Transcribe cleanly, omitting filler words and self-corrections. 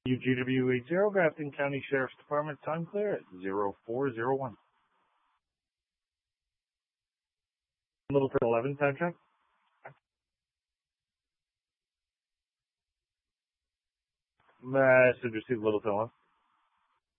UGW80, Grafton County Sheriff's Department, time clear at 0401. Littleton 11, time check. Message received, Littleton 11.